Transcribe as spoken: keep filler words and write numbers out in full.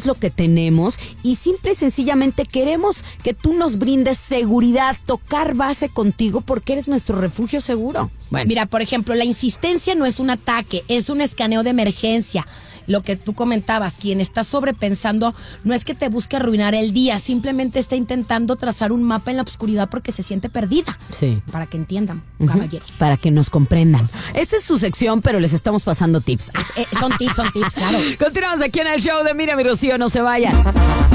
es lo que tenemos y simple y sencillamente queremos que tú nos brindes seguridad, tocar base contigo porque eres nuestro refugio seguro. Bueno. Mira, por ejemplo, la insistencia no es un ataque, es un escaneo de emergencia. Lo que tú comentabas, quien está sobrepensando no es que te busque arruinar el día, simplemente está intentando trazar un mapa en la oscuridad porque se siente perdida. Sí. Para que entiendan, uh-huh. caballeros. Para que nos comprendan. Esa es su sección, pero les estamos pasando tips. Es, eh, son tips, son tips, claro. Continuamos aquí en el show de Mira mi Rocío, no se vayan.